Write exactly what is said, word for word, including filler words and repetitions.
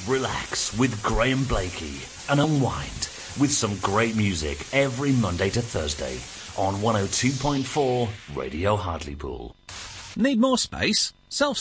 relax with Graham Blakey and unwind with some great music every Monday to Thursday on one oh two point four Radio Hartlepool. Need more space? Self